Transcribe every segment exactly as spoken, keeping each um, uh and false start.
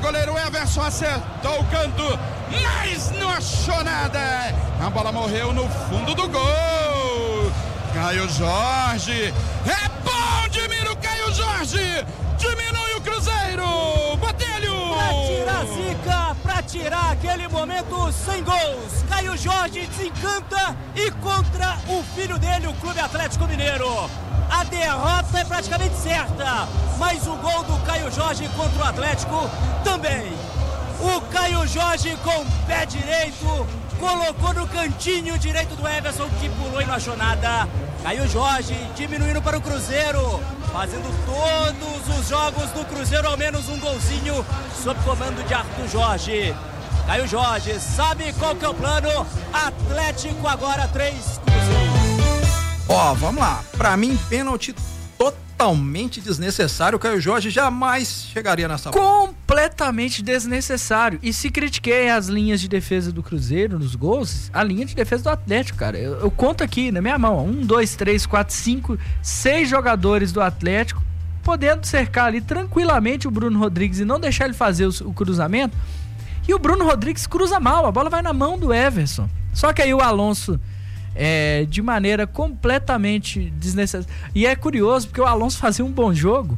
goleiro Everson acertou o canto, mas não achou nada. A bola morreu no fundo do gol. Caio Jorge, é bom, diminui o Caio Jorge, diminui o Cruzeiro, Botelho! Pra tirar a zica, pra tirar aquele momento sem gols, Caio Jorge desencanta e contra o filho dele, o Clube Atlético Mineiro. A derrota é praticamente certa, mas o gol do Caio Jorge contra o Atlético também. O Caio Jorge com o pé direito colocou no cantinho direito do Everson, que pulou e não achou nada. Caio Jorge diminuindo para o Cruzeiro, fazendo todos os jogos do Cruzeiro ao menos um golzinho sob comando de Arthur Jorge. Caio Jorge sabe qual que é o plano. Atlético agora três, Cruzeiro. Ó, oh, vamos lá. Pra mim, pênalti totalmente desnecessário. O Caio Jorge jamais chegaria nessa bola. Completamente desnecessário. E se critiquei as linhas de defesa do Cruzeiro nos gols, a linha de defesa do Atlético, cara, eu, eu conto aqui na minha mão, um, dois, três, quatro, cinco, seis jogadores do Atlético, podendo cercar ali tranquilamente o Bruno Rodrigues e não deixar ele fazer o, o cruzamento. E o Bruno Rodrigues cruza mal, a bola vai na mão do Everson. Só que aí o Alonso, É, de maneira completamente desnecessária. E é curioso porque o Alonso fazia um bom jogo.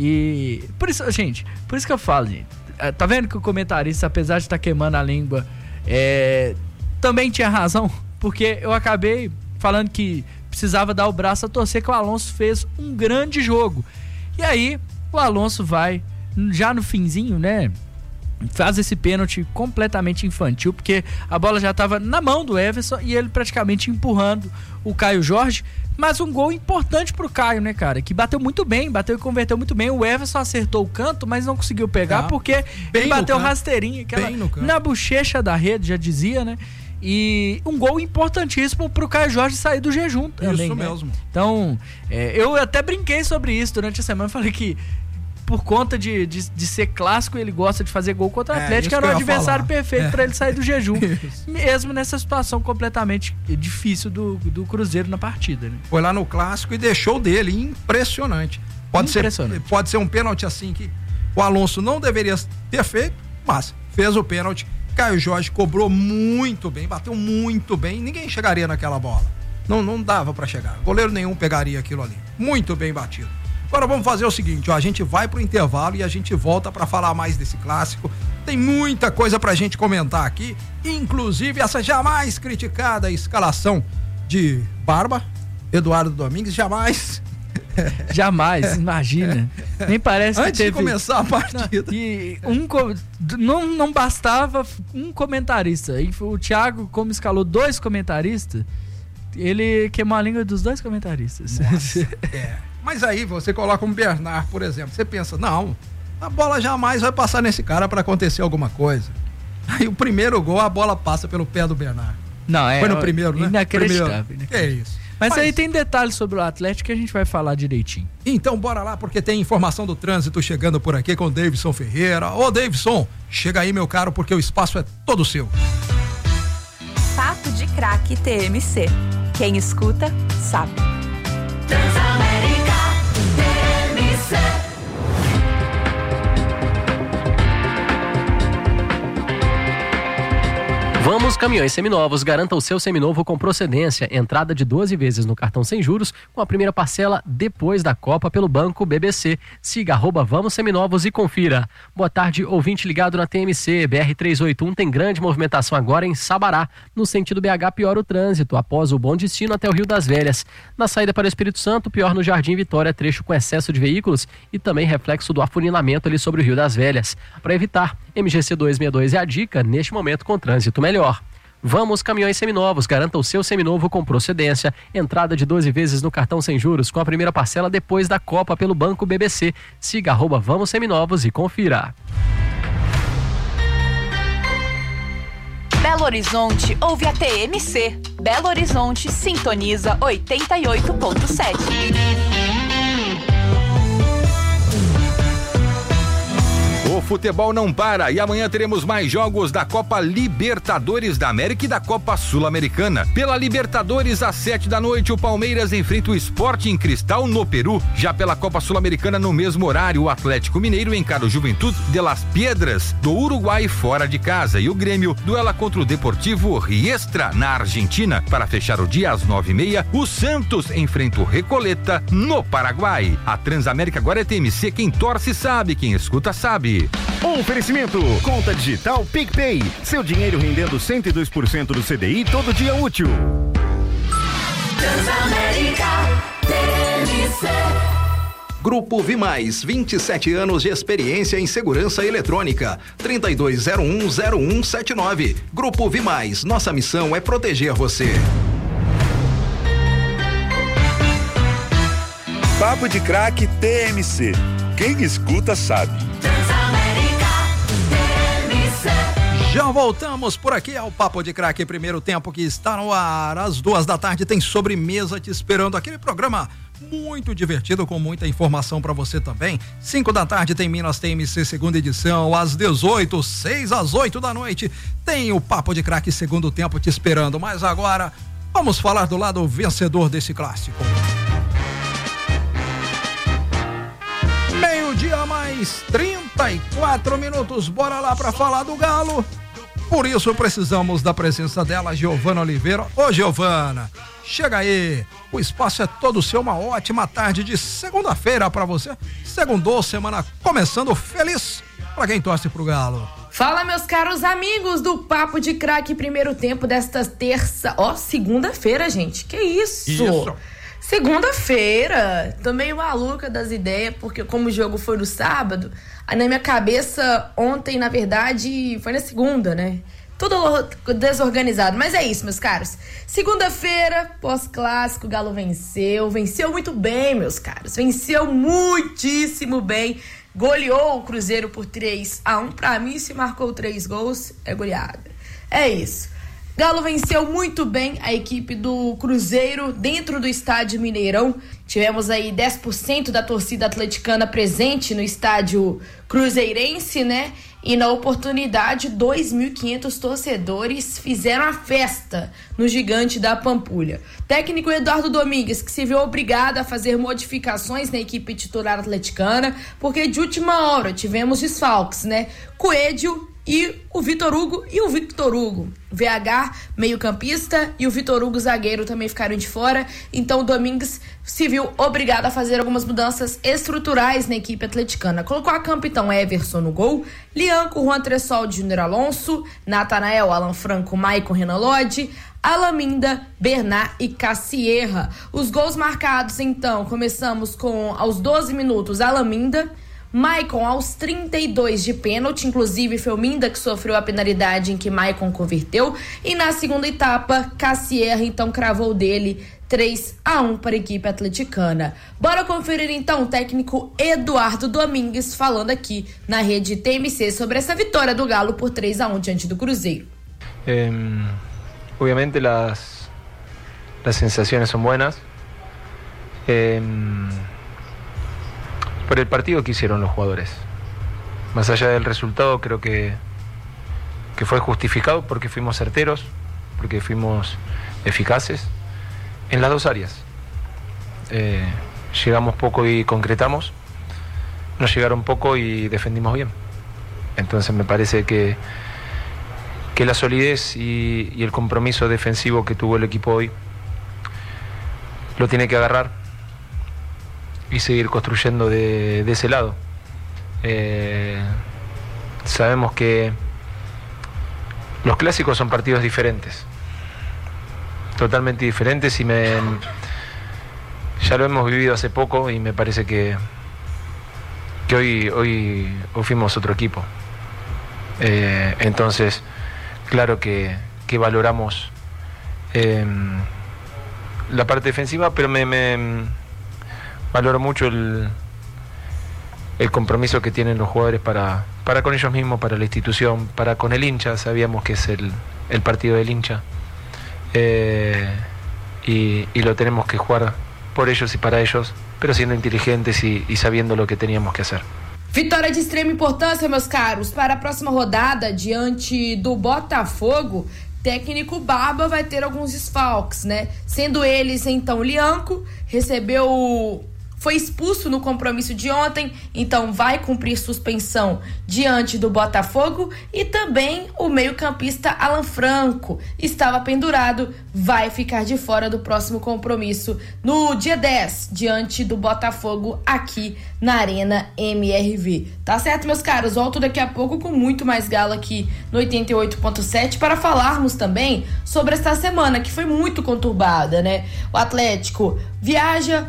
E por isso, gente, por isso que eu falo, gente, tá vendo que o comentarista, apesar de estar tá queimando a língua, é, também tinha razão, porque eu acabei falando que precisava dar o braço a torcer, que o Alonso fez um grande jogo. E aí o Alonso vai já no finzinho, né, faz esse pênalti completamente infantil, porque a bola já estava na mão do Everson e ele praticamente empurrando o Caio Jorge, mas um gol importante pro Caio, né, cara, que bateu muito bem, bateu e converteu muito bem. O Everson acertou o canto, mas não conseguiu pegar, ah, porque ele bateu rasteirinho, aquela, na bochecha da rede, já dizia, né, e um gol importantíssimo pro Caio Jorge sair do jejum também. Isso né? mesmo. Então, é, eu até brinquei sobre isso durante a semana, falei que por conta de, de, de ser clássico, ele gosta de fazer gol contra o Atlético, é, era o adversário falar. perfeito é. para ele sair do jejum, mesmo nessa situação completamente difícil do, do Cruzeiro na partida. Né? Foi lá no clássico e deixou dele, impressionante. Pode, impressionante. Ser, pode ser um pênalti assim que o Alonso não deveria ter feito, mas fez o pênalti. Caio Jorge cobrou muito bem, bateu muito bem, ninguém chegaria naquela bola. Não, não dava para chegar, goleiro nenhum pegaria aquilo ali. Muito bem batido. Agora vamos fazer o seguinte, ó, a gente vai pro intervalo e a gente volta para falar mais desse clássico. Tem muita coisa pra gente comentar aqui, inclusive essa jamais criticada escalação de Barba, Eduardo Domingues, jamais. Jamais, imagina. Nem parece Antes que teve... de começar a partida. Não, e um, não, não bastava um comentarista. E o Thiago, como escalou dois comentaristas, ele queimou a língua dos dois comentaristas. Nossa, é. Mas aí você coloca um Bernard, por exemplo, você pensa, não, a bola jamais vai passar nesse cara para acontecer alguma coisa. Aí o primeiro gol, a bola passa pelo pé do Bernard. Não, é. Foi no primeiro, né? Inacreditável. Primeiro. É isso. Mas, Mas aí tem detalhes sobre o Atlético que a gente vai falar direitinho. Então bora lá, porque tem informação do trânsito chegando por aqui com o Davidson Ferreira. Ô Davidson, chega aí meu caro, porque o espaço é todo seu. Papo de Craque T M C. Quem escuta, sabe. Transamérica T M C. Vamos Caminhões Seminovos, garanta o seu seminovo com procedência, entrada de doze vezes no cartão sem juros, com a primeira parcela depois da Copa pelo Banco B B C. Siga arroba Vamos Seminovos e confira. Boa tarde, ouvinte ligado na T M C. B R trezentos e oitenta e um tem grande movimentação agora em Sabará. No sentido B H, piora o trânsito, após o bom destino até o Rio das Velhas. Na saída para o Espírito Santo, pior no Jardim Vitória, trecho com excesso de veículos e também reflexo do afunilamento ali sobre o Rio das Velhas. Para evitar, M G C duzentos e sessenta e dois é a dica, neste momento com trânsito melhor. Vamos Caminhões Seminovos, garanta o seu seminovo com procedência, entrada de doze vezes no cartão sem juros, com a primeira parcela depois da Copa pelo Banco B B C. Siga arroba Vamos Seminovos e confira. Belo Horizonte ouve a T M C. Belo Horizonte sintoniza oitenta e oito ponto sete. O futebol não para e amanhã teremos mais jogos da Copa Libertadores da América e da Copa Sul-Americana. Pela Libertadores, às sete da noite, o Palmeiras enfrenta o Sporting Cristal no Peru. Já pela Copa Sul-Americana, no mesmo horário, o Atlético Mineiro encara o Juventud de Las Piedras do Uruguai fora de casa e o Grêmio duela contra o Deportivo Riestra na Argentina. Para fechar o dia às nove e meia, o Santos enfrenta o Recoleta no Paraguai. A Transamérica agora é T M C, quem torce sabe, quem escuta sabe. Oferecimento, conta digital PicPay, seu dinheiro rendendo cento e dois por cento do C D I todo dia útil. Transamérica T M C. Grupo Vimais, vinte e sete anos de experiência em segurança eletrônica. trinta e dois zero um zero um sete nove. Grupo Vimais, nossa missão é proteger você. Papo de Craque T M C. Quem escuta sabe. Já voltamos por aqui ao Papo de Craque, primeiro tempo que está no ar. Às duas da tarde tem sobremesa te esperando, aquele programa muito divertido com muita informação para você também. Cinco da tarde tem Minas T M C segunda edição. Às dezoito, seis às oito da noite tem o Papo de Craque segundo tempo te esperando. Mas agora vamos falar do lado vencedor desse clássico. Meio-dia mais trinta e quatro minutos, bora lá para falar do Galo. Por isso precisamos da presença dela, Giovana Oliveira. Ô Giovana, chega aí, o espaço é todo seu, uma ótima tarde de segunda-feira para você. Segundou, semana começando feliz para quem torce pro Galo. Fala, meus caros amigos do Papo de Craque, primeiro tempo desta terça, ó, segunda-feira, gente, que isso? Isso. Segunda-feira, tô meio maluca das ideias, porque como o jogo foi no sábado, aí na minha cabeça ontem, na verdade, foi na segunda, né? Tudo desorganizado, mas é isso, meus caros. Segunda-feira, pós-clássico, o Galo venceu, venceu muito bem, meus caros, venceu muitíssimo bem, goleou o Cruzeiro por três a um, pra mim, se marcou três gols, é goleada. É isso. Galo venceu muito bem a equipe do Cruzeiro dentro do estádio Mineirão. Tivemos aí dez por cento da torcida atleticana presente no estádio cruzeirense, né? E na oportunidade, dois mil e quinhentos torcedores fizeram a festa no Gigante da Pampulha. Técnico Eduardo Domingues, que se viu obrigado a fazer modificações na equipe titular atleticana, porque de última hora tivemos desfalques, né? Coelho e o Vitor Hugo e o Victor Hugo. V H, meio-campista, e o Vitor Hugo, zagueiro, também ficaram de fora. Então o Domingues se viu obrigado a fazer algumas mudanças estruturais na equipe atleticana. Colocou a campo, então, Everson no gol, Lianco, Juan Tressoldi, Júnior Alonso, Natanael, Alan Franco, Maicon, Renan Lodge, Alaminda, Bernat e Cassierra. Os gols marcados, então, começamos com, aos doze minutos, Alaminda, Maicon aos trinta e dois de pênalti, inclusive foi o Minda que sofreu a penalidade em que Maicon converteu, e na segunda etapa, Cassierra então cravou dele três a um para a equipe atleticana. Bora conferir então o técnico Eduardo Domingues falando aqui na rede T M C sobre essa vitória do Galo por três a um diante do Cruzeiro. Eh, obviamente las, las sensaciones son buenas. Eh, por el partido que hicieron los jugadores. Más allá del resultado, creo que, que fue justificado porque fuimos certeros, porque fuimos eficaces en las dos áreas. Eh, llegamos poco y concretamos, nos llegaron poco y defendimos bien. Entonces me parece que, que la solidez y, y el compromiso defensivo que tuvo el equipo hoy lo tiene que agarrar y seguir construyendo de, de ese lado. Eh, sabemos que los clásicos son partidos diferentes, totalmente diferentes, y me, ya lo hemos vivido hace poco y me parece que, que hoy, hoy, hoy fuimos otro equipo. Eh, entonces, claro que, que valoramos eh, la parte defensiva, pero me... me valoro mucho el, el compromiso que tienen los jugadores para, para con ellos mismos, para la institución, para con el hincha. Sabíamos que es el, el partido del hincha, eh, y, y lo tenemos que jugar por ellos y para ellos, pero siendo inteligentes y, y sabiendo lo que teníamos que hacer. Vitória de extrema importância, meus caros, para a próxima rodada diante do Botafogo. Técnico Barba vai ter alguns desfalques, né? Sendo eles, então, Lianco recebeu... Foi expulso no compromisso de ontem, então vai cumprir suspensão diante do Botafogo. E também o meio-campista Alan Franco estava pendurado, vai ficar de fora do próximo compromisso no dia dez, diante do Botafogo aqui na Arena M R V. Tá certo, meus caros? Volto daqui a pouco com muito mais galo aqui no oitenta e oito ponto sete para falarmos também sobre esta semana que foi muito conturbada, né? O Atlético viaja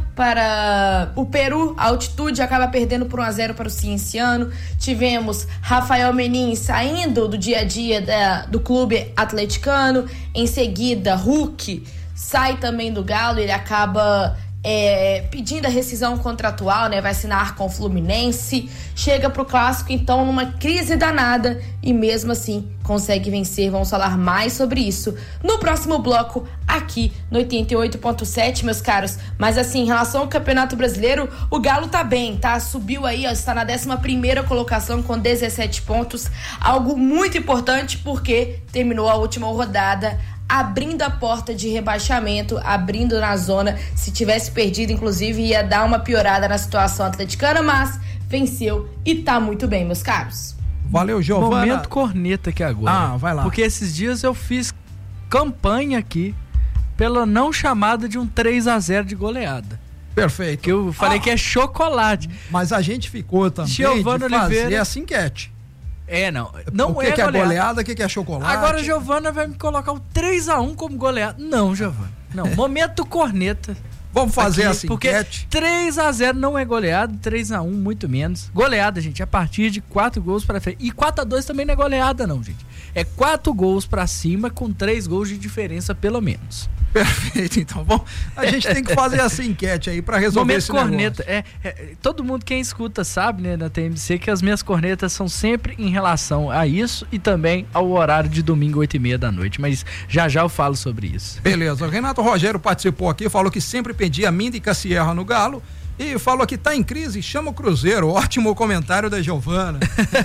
para o Peru, a altitude, acaba perdendo por um a zero para o Cienciano. Tivemos Rafael Menin saindo do dia a dia da, do clube atleticano. Em seguida, Hulk sai também do Galo, ele acaba é, pedindo a rescisão contratual, né? Vai assinar com o Fluminense. Chega pro Clássico, então, numa crise danada e mesmo assim consegue vencer. Vamos falar mais sobre isso no próximo bloco aqui no oitenta e oito ponto sete, meus caros. Mas assim, em relação ao Campeonato Brasileiro, o Galo tá bem, tá? Subiu aí, ó, está na décima primeira colocação com dezessete pontos. Algo muito importante porque terminou a última rodada abrindo a porta de rebaixamento, abrindo na zona. Se tivesse perdido, inclusive, ia dar uma piorada na situação atleticana, mas venceu e tá muito bem, meus caros. Valeu, Giovana. Momento corneta aqui agora. Ah, vai lá. Porque esses dias eu fiz campanha aqui pela não chamada de um três a zero de goleada. Perfeito. Que eu falei ah, que é chocolate. Mas a gente ficou também Giovana de fazer Oliveira... essa enquete. É, não. Não o que é que goleada. é goleada, o que que é chocolate? Agora a Giovana vai me colocar o três a um como goleada. Não, Giovana. Não, momento corneta. Vamos fazer aqui, essa porque enquete. três a zero não é goleada, três a um muito menos. Goleada, gente, a partir de quatro gols pra frente. E quatro a dois também não é goleada, não, gente. É quatro gols pra cima com três gols de diferença, pelo menos. Perfeito, então bom, a gente tem que fazer essa enquete aí pra resolver Momento esse corneta, negócio. é, é, todo mundo quem escuta sabe, né, na T M C, que as minhas cornetas são sempre em relação a isso e também ao horário de domingo, oito e meia da noite, mas já já eu falo sobre isso. Beleza, o Renato Rogério participou aqui, falou que sempre pedia Minda e Cassierra no Galo e falou que tá em crise, chama o Cruzeiro. Ótimo comentário da Giovana.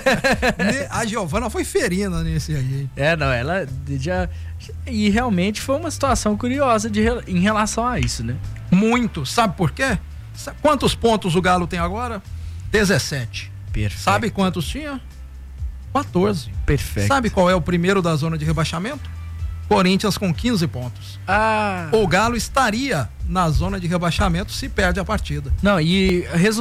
A Giovana foi ferina nesse aí. É, não, ela já... E realmente foi uma situação curiosa de, em relação a isso, né? Muito. Sabe por quê? Sabe quantos pontos o Galo tem agora? dezessete. Perfeito. Sabe quantos tinha? quatorze. Perfeito. Sabe qual é o primeiro da zona de rebaixamento? Corinthians com quinze pontos. Ah. O Galo estaria na zona de rebaixamento se perde a partida. Não, e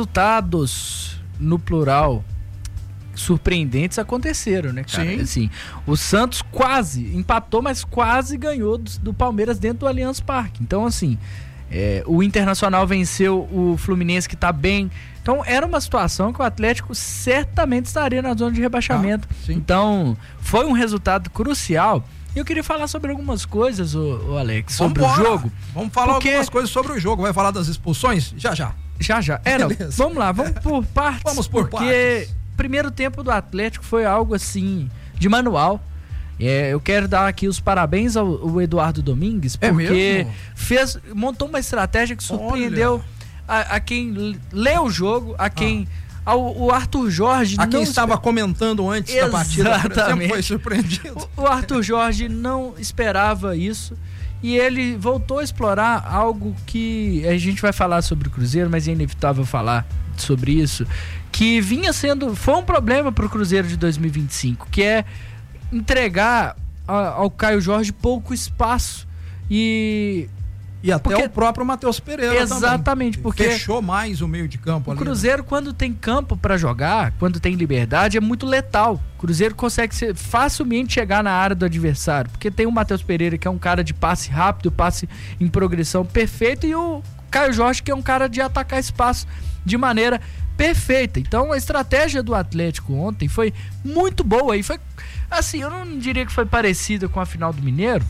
resultados no plural surpreendentes aconteceram, né, cara? Sim. Assim, o Santos quase empatou, mas quase ganhou do, do Palmeiras dentro do Allianz Parque. Então, assim, é, o Internacional venceu o Fluminense, que tá bem. Então, era uma situação que o Atlético certamente estaria na zona de rebaixamento. Ah, então, foi um resultado crucial. E eu queria falar sobre algumas coisas, ô, ô Alex, sobre Vambora. o jogo. Vamos falar porque... algumas coisas sobre o jogo. Vai falar das expulsões? Já, já. Já, já. É, não. Vamos lá, vamos por partes. Vamos por porque partes. Primeiro tempo do Atlético foi algo assim, de manual. É, eu quero dar aqui os parabéns ao, ao Eduardo Domingues, é porque mesmo? fez, montou uma estratégia que surpreendeu a, a quem lê o jogo, a quem... Ah. Ao, o Arthur Jorge... A quem não estava comentando antes da partida, por exemplo, foi surpreendido. O, o Arthur Jorge não esperava isso e ele voltou a explorar algo que a gente vai falar sobre o Cruzeiro, mas é inevitável falar sobre isso, que vinha sendo... Foi um problema para o Cruzeiro de dois mil e vinte e cinco, que é entregar a, ao Caio Jorge pouco espaço e... E até porque, o próprio Matheus Pereira exatamente, também, porque fechou mais o meio de campo o ali. O Cruzeiro, né? Quando tem campo para jogar, quando tem liberdade, é muito letal. O Cruzeiro consegue ser, facilmente chegar na área do adversário, porque tem o Matheus Pereira, que é um cara de passe rápido, passe em progressão perfeito, e o Caio Jorge, que é um cara de atacar espaço de maneira perfeita. Então a estratégia do Atlético ontem foi muito boa, e foi assim, eu não diria que foi parecida com a final do Mineiro,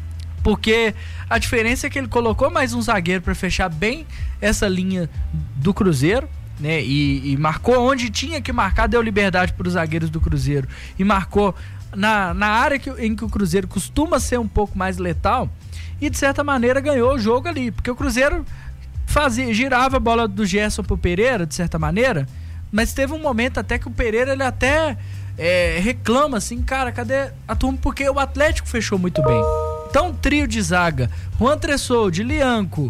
porque a diferença é que ele colocou mais um zagueiro para fechar bem essa linha do Cruzeiro, né? E, e marcou onde tinha que marcar, deu liberdade para os zagueiros do Cruzeiro e marcou na, na área que, em que o Cruzeiro costuma ser um pouco mais letal e de certa maneira ganhou o jogo ali, porque o Cruzeiro fazia, girava a bola do Gerson pro Pereira, de certa maneira, mas teve um momento até que o Pereira, ele até é, reclama assim, cara, cadê a turma? Porque o Atlético fechou muito bem. Então, o trio de zaga, Juan Tressoldi, Lianco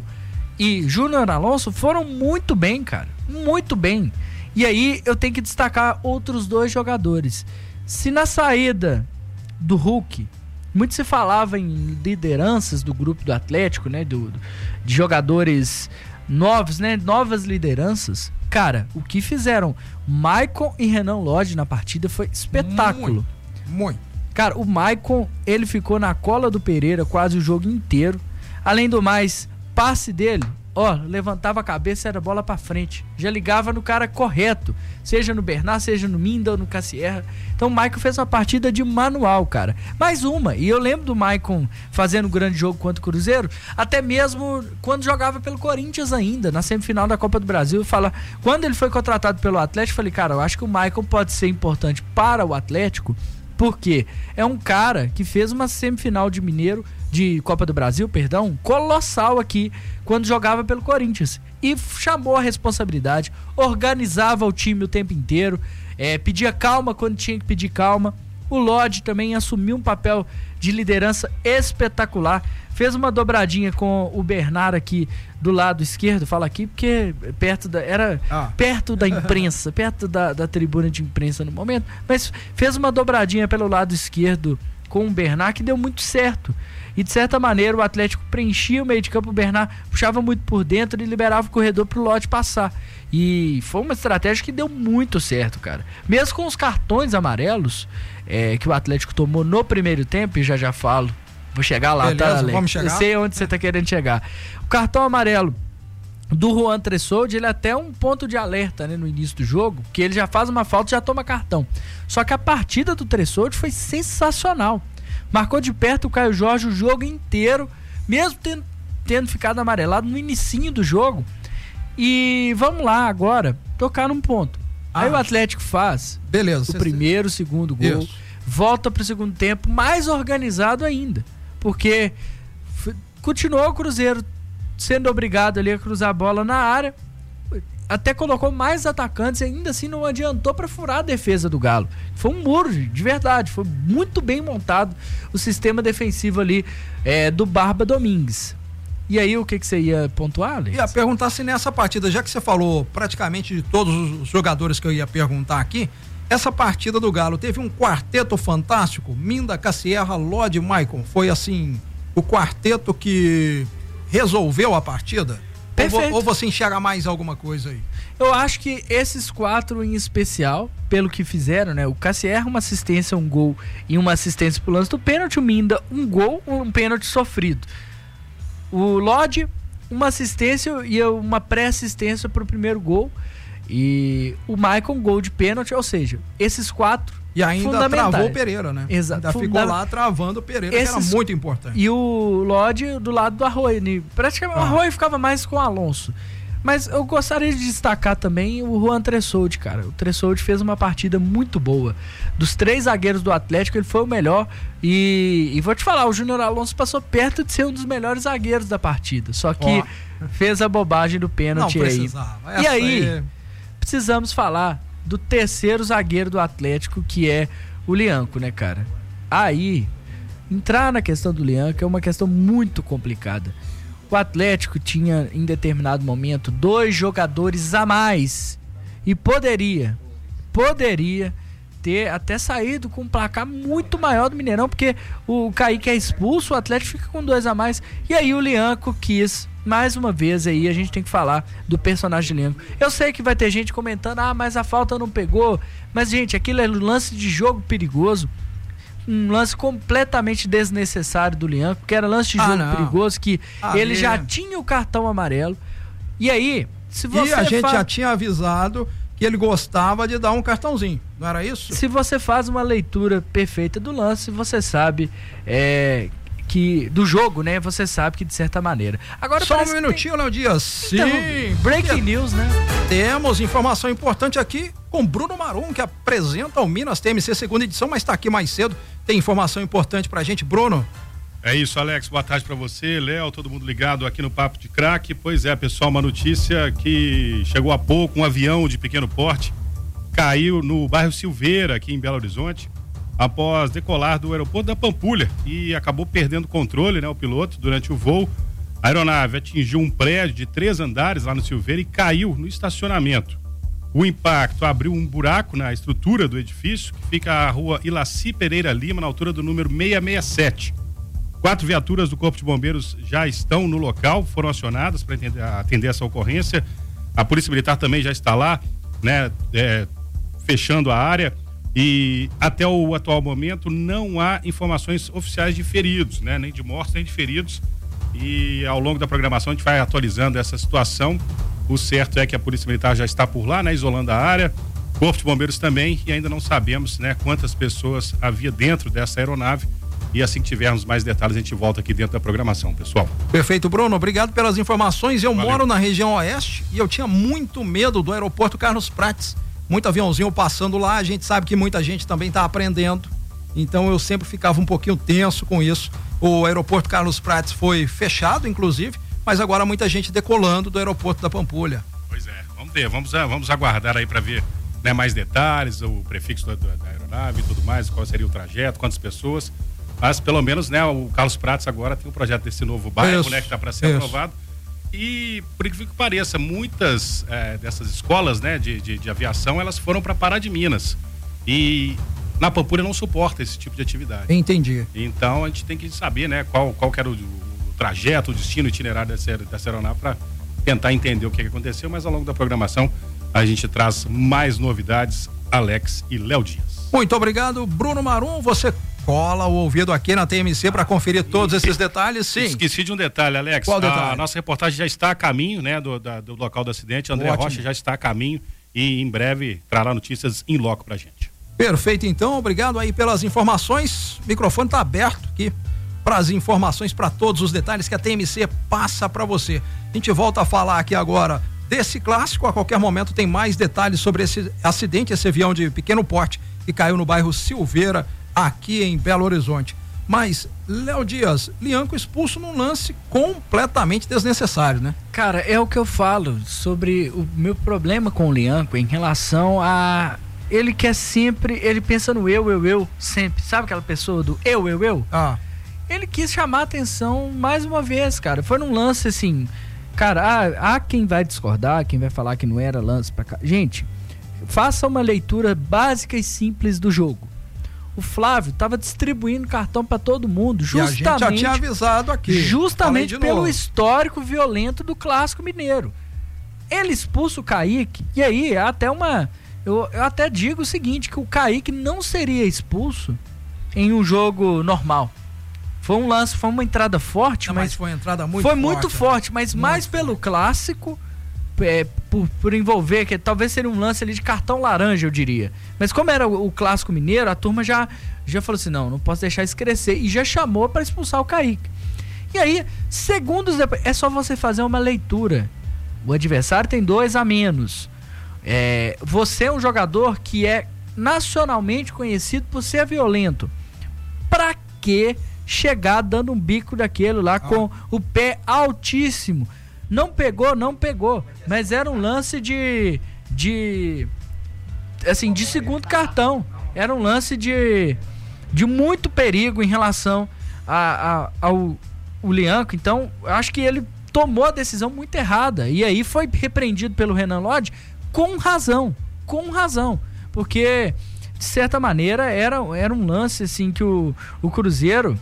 e Júnior Alonso foram muito bem, cara, muito bem. E aí eu tenho que destacar outros dois jogadores. Se na saída do Hulk, muito se falava em lideranças do grupo do Atlético, né, do, de jogadores novos, né, novas lideranças. Cara, o que fizeram Maicon e Renan Lodge na partida foi espetáculo. Muito, muito. Cara, o Maicon, ele ficou na cola do Pereira quase o jogo inteiro. Além do mais, passe dele, ó, levantava a cabeça e era bola pra frente. Já ligava no cara correto, seja no Bernard, seja no Minda ou no Cassierra. Então o Maicon fez uma partida de manual, cara. Mais uma, e eu lembro do Maicon fazendo um grande jogo contra o Cruzeiro, até mesmo quando jogava pelo Corinthians ainda, na semifinal da Copa do Brasil. Fala, quando ele foi contratado pelo Atlético, eu falei, cara, eu acho que o Maicon pode ser importante para o Atlético, porque é um cara que fez uma semifinal de Mineiro, de Copa do Brasil, perdão, colossal aqui, quando jogava pelo Corinthians. E chamou a responsabilidade, organizava o time o tempo inteiro, é, pedia calma quando tinha que pedir calma. O Lodge também assumiu um papel de liderança espetacular. Fez uma dobradinha com o Bernard aqui do lado esquerdo, fala aqui, porque perto da, era ah. perto da imprensa, perto da, da tribuna de imprensa no momento, mas fez uma dobradinha pelo lado esquerdo com o Bernard que deu muito certo. E de certa maneira o Atlético preenchia o meio de campo, o Bernard puxava muito por dentro e liberava o corredor pro Lodge passar. E foi uma estratégia que deu muito certo, cara. Mesmo com os cartões amarelos é, que o Atlético tomou no primeiro tempo, e já já falo, vou chegar lá, beleza, tá, Alex? Vamos chegar. Eu sei onde você tá querendo chegar. O cartão amarelo do Juan Tressoldi, ele é até um ponto de alerta, né, no início do jogo, que ele já faz uma falta e já toma cartão. Só que a partida do Tressoldi foi sensacional. Marcou de perto o Caio Jorge o jogo inteiro, mesmo tendo, tendo ficado amarelado no inicinho do jogo. E vamos lá agora, tocar num ponto. Ah, aí o Atlético faz beleza, o primeiro, o segundo gol, isso. Volta pro segundo tempo mais organizado ainda, porque f- continuou o Cruzeiro sendo obrigado ali a cruzar a bola na área, até colocou mais atacantes e ainda assim não adiantou para furar a defesa do Galo. Foi um muro, de verdade, foi muito bem montado o sistema defensivo ali é, do Barba Domingues. E aí, o que, que você ia pontuar, Alex? Ia perguntar se nessa partida, já que você falou praticamente de todos os jogadores que eu ia perguntar aqui, essa partida do Galo teve um quarteto fantástico, Minda, Cassierra, Lodge e Maicon, foi assim, o quarteto que resolveu a partida? Perfeito. Ou, ou você enxerga mais alguma coisa aí? Eu acho que esses quatro em especial, pelo que fizeram, né? O Cassierra, uma assistência, um gol e uma assistência pro lance do pênalti, o Minda, um gol, um pênalti sofrido. O Lodge, uma assistência e uma pré-assistência pro primeiro gol. E o Maicon, um gol de pênalti, ou seja, esses quatro. E ainda travou o Pereira, né? Exato. Ainda ficou lá travando o Pereira, esses... que era muito importante. E o Lodge do lado do Arroio. Né? Praticamente ah. o Arroio ficava mais com o Alonso. Mas eu gostaria de destacar também o Juan Tressoldi, cara. O Tressoldi fez uma partida muito boa. Dos três zagueiros do Atlético, ele foi o melhor. E, e vou te falar, o Júnior Alonso passou perto de ser um dos melhores zagueiros da partida. Só que oh. fez a bobagem do pênalti aí. Essa e aí, é... precisamos falar do terceiro zagueiro do Atlético, que é o Lianco, né, cara? Aí, entrar na questão do Lianco é uma questão muito complicada. O Atlético tinha, em determinado momento, dois jogadores a mais. E poderia, poderia ter até saído com um placar muito maior do Mineirão, porque o Kaique é expulso, o Atlético fica com dois a mais. E aí o Lianco quis, mais uma vez aí, a gente tem que falar do personagem de Lianco. Eu sei que vai ter gente comentando, ah, mas a falta não pegou. Mas, gente, aquilo é um lance de jogo perigoso. Um lance completamente desnecessário do Lianco, que era lance de jogo ah, perigoso, que ah, ele é. já tinha o cartão amarelo. E aí, se você... E a gente fa... já tinha avisado que ele gostava de dar um cartãozinho, não era isso? Se você faz uma leitura perfeita do lance, você sabe é, que... Do jogo, né? Você sabe que de certa maneira. Agora Só um minutinho, tem... Léo Dias. Sim. Então, breaking news, né? Temos informação importante aqui com Bruno Marum, que apresenta o Minas T M C segunda edição, mas está aqui mais cedo. Tem informação importante pra gente, Bruno? É isso, Alex, boa tarde pra você, Léo, todo mundo ligado aqui no Papo de Craque. Pois é, pessoal, uma notícia que chegou há pouco, um avião de pequeno porte caiu no bairro Silveira, aqui em Belo Horizonte, após decolar do aeroporto da Pampulha e acabou perdendo o controle, né, o piloto, durante o voo. A aeronave atingiu um prédio de três andares lá no Silveira e caiu no estacionamento. O impacto abriu um buraco na estrutura do edifício, que fica a rua Ilaci Pereira Lima, na altura do número seiscentos e sessenta e sete. Quatro viaturas do Corpo de Bombeiros já estão no local, foram acionadas para atender essa ocorrência. A Polícia Militar também já está lá, né, é, fechando a área. E até o atual momento não há informações oficiais de feridos, né? Nem de mortos, nem de feridos. E ao longo da programação a gente vai atualizando essa situação. O certo é que a Polícia Militar já está por lá, né? Isolando a área. Corpo de Bombeiros também, e ainda não sabemos, né, quantas pessoas havia dentro dessa aeronave. E assim que tivermos mais detalhes, a gente volta aqui dentro da programação, pessoal. Perfeito, Bruno. Obrigado pelas informações. Eu Valeu. moro na região oeste e eu tinha muito medo do aeroporto Carlos Prates. Muito aviãozinho passando lá, a gente sabe que muita gente também está aprendendo, então eu sempre ficava um pouquinho tenso com isso. O aeroporto Carlos Prates foi fechado, inclusive, mas agora muita gente decolando do aeroporto da Pampulha. Pois é, vamos ver, vamos, vamos aguardar aí para ver, né, mais detalhes, o prefixo da, da aeronave e tudo mais, qual seria o trajeto, quantas pessoas, mas pelo menos, né, o Carlos Prates agora tem o projeto desse novo bairro, isso, né, que está para ser isso. aprovado. E, por incrível que pareça, muitas é, dessas escolas, né, de, de, de aviação, elas foram para Pará de Minas. E na Pampulha não suporta esse tipo de atividade. Entendi. Então a gente tem que saber, né, qual, qual que era o, o trajeto, o destino, o itinerário dessa, dessa aeronave para tentar entender o que, que aconteceu. Mas ao longo da programação a gente traz mais novidades. Alex e Léo Dias. Muito obrigado, Bruno Marum. Você cola o ouvido aqui na T M C para conferir todos esses detalhes, sim. Esqueci de um detalhe, Alex. Qual detalhe? A nossa reportagem já está a caminho, né, do, da, do local do acidente. André Ótimo. Rocha já está a caminho e em breve trará notícias em loco pra gente. Perfeito, então. Obrigado aí pelas informações. O microfone está aberto aqui para as informações, para todos os detalhes que a T M C passa para você. A gente volta a falar aqui agora desse clássico. A qualquer momento tem mais detalhes sobre esse acidente, esse avião de pequeno porte que caiu no bairro Silveira, aqui em Belo Horizonte. Mas, Léo Dias, Lianco expulso num lance completamente desnecessário, né? Cara, é o que eu falo sobre o meu problema com o Lianco em relação a... Ele quer sempre, ele pensa no eu, eu, eu, sempre. Sabe aquela pessoa do eu, eu, eu? Ah. Ele quis chamar a atenção mais uma vez, cara. Foi num lance assim... Cara, há, há quem vai discordar, quem vai falar que não era lance pra cá. Gente, faça uma leitura básica e simples do jogo. O Flávio estava distribuindo cartão para todo mundo, justamente. E a gente já tinha avisado aqui. Justamente pelo novo. histórico violento do Clássico Mineiro. Ele expulsa o Kaique, e aí até uma... Eu, eu até digo o seguinte, que o Kaique não seria expulso em um jogo normal. Foi um lance, foi uma entrada forte, não, mas, mas foi uma entrada muito foi forte. Foi muito forte, mas muito mais forte. Pelo clássico, é, por, por envolver, que talvez seria um lance ali de cartão laranja, eu diria. Mas como era o, o Clássico Mineiro, a turma já, já falou assim, não, não posso deixar isso crescer. E já chamou para expulsar o Kaique. E aí, segundos depois, é só você fazer uma leitura. O adversário tem dois a menos. É, você é um jogador que é nacionalmente conhecido por ser violento. Pra que chegar dando um bico daquele lá ah. com o pé altíssimo? Não pegou, não pegou. Mas era um lance de... de assim, de segundo cartão. Era um lance de... de muito perigo em relação a, a, ao o Lianco. Então, acho que ele tomou a decisão muito errada. E aí foi repreendido pelo Renan Lodge com razão. Com razão. Porque, de certa maneira, era, era um lance assim que o, o Cruzeiro...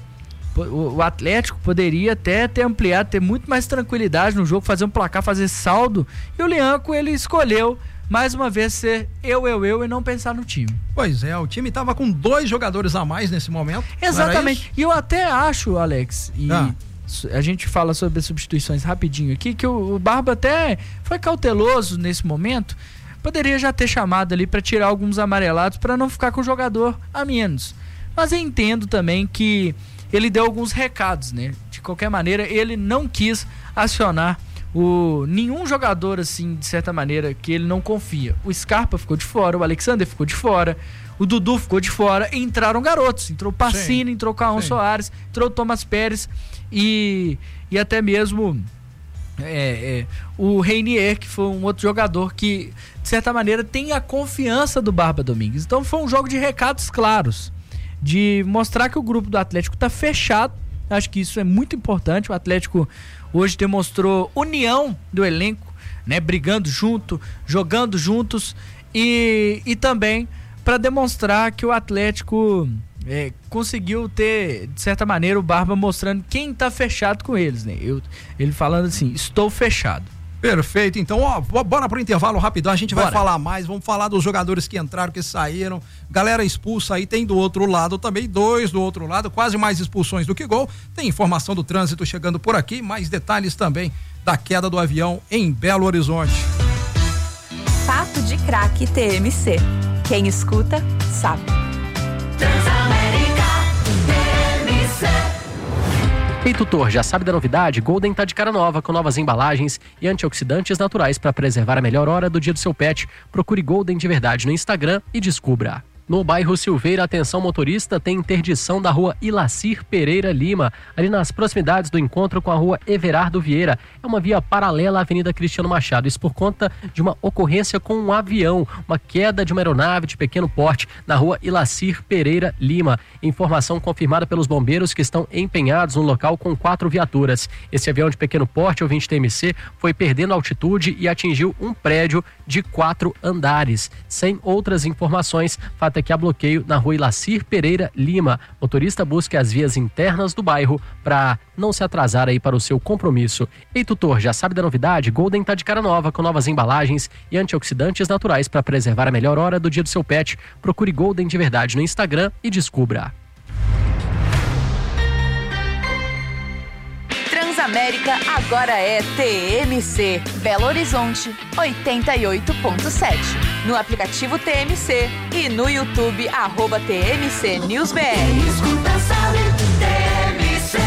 O Atlético poderia até ter ampliado, ter muito mais tranquilidade no jogo, fazer um placar, fazer saldo. E o Lianco, ele escolheu, mais uma vez, ser eu, eu, eu e não pensar no time. Pois é, o time estava com dois jogadores a mais nesse momento. Exatamente. E eu até acho, Alex, e ah. a gente fala sobre substituições rapidinho aqui, que o, o Barba até foi cauteloso nesse momento. Poderia já ter chamado ali para tirar alguns amarelados, para não ficar com o jogador a menos. Mas eu entendo também que ele deu alguns recados, né? De qualquer maneira, ele não quis acionar o, nenhum jogador, assim, de certa maneira, que ele não confia. O Scarpa ficou de fora, o Alexander ficou de fora, o Dudu ficou de fora, e entraram garotos. Entrou o Pacini, entrou o Caon Soares, entrou o Thomas Pérez e, e até mesmo é, é, o Reinier, que foi um outro jogador que, de certa maneira, tem a confiança do Barba Domingues. Então foi um jogo de recados claros, de mostrar que o grupo do Atlético está fechado. Acho que isso é muito importante. O Atlético hoje demonstrou união do elenco, né, brigando junto, jogando juntos, e, e também para demonstrar que o Atlético é, conseguiu ter, de certa maneira, o Barba mostrando quem está fechado com eles, né? Eu, ele falando assim, estou fechado. Perfeito, então ó, bora pro intervalo rapidão, a gente Bora. vai falar mais, vamos falar dos jogadores que entraram, que saíram, galera expulsa aí, tem do outro lado também, dois do outro lado, quase mais expulsões do que gol, tem informação do trânsito chegando por aqui, mais detalhes também da queda do avião em Belo Horizonte. Papo de Craque T M C, quem escuta, sabe. Transamérica T M C. Ei, tutor, já sabe da novidade? Golden tá de cara nova, com novas embalagens e antioxidantes naturais para preservar a melhor hora do dia do seu pet. Procure Golden de verdade no Instagram e descubra. No bairro Silveira, atenção motorista, tem interdição da rua Ilacir Pereira Lima, ali nas proximidades do encontro com a rua Everardo Vieira. É uma via paralela à Avenida Cristiano Machado, isso por conta de uma ocorrência com um avião, uma queda de uma aeronave de pequeno porte na rua Ilacir Pereira Lima. Informação confirmada pelos bombeiros que estão empenhados no local com quatro viaturas. Esse avião de pequeno porte, ouvinte T M C, foi perdendo altitude e atingiu um prédio de quatro andares. Sem outras informações, fato é que há bloqueio na rua Ilacir Pereira Lima. Motorista busca as vias internas do bairro para não se atrasar aí para o seu compromisso. Ei, tutor, já sabe da novidade? Golden tá de cara nova, com novas embalagens e antioxidantes naturais para preservar a melhor hora do dia do seu pet. Procure Golden de verdade no Instagram e descubra. Transamérica agora é T M C, Belo Horizonte oitenta e oito ponto sete. No aplicativo T M C e no YouTube, arroba T M C News B R. Escuta, sabe, T M C.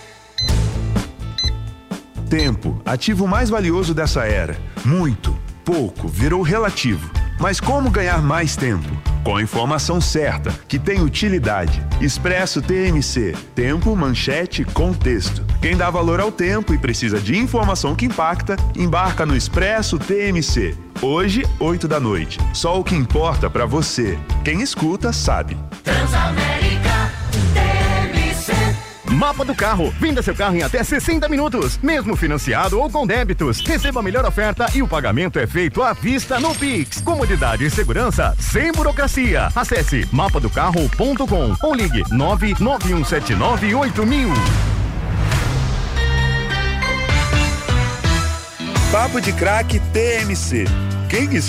Tempo, ativo mais valioso dessa era. Muito, pouco, virou relativo. Mas como ganhar mais tempo? Com a informação certa, que tem utilidade. Expresso T M C. Tempo, manchete, contexto. Quem dá valor ao tempo e precisa de informação que impacta, embarca no Expresso T M C. Hoje, oito da noite. Só o que importa pra você. Quem escuta, sabe. Transamérica T M C. Mapa do Carro. Venda seu carro em até sessenta minutos, mesmo financiado ou com débitos. Receba a melhor oferta e o pagamento é feito à vista no Pix. Comodidade e segurança sem burocracia. Acesse mapa do carro ponto com ou ligue nove nove um sete nove oito mil. Papo de Craque T M C. Quem